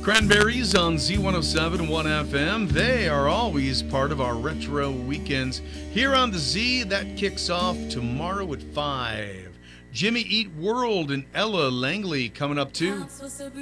Cranberries on Z107.1 FM. They are always part of our retro weekends here on the Z. That kicks off tomorrow at 5. Jimmy Eat World and Ella Langley coming up too.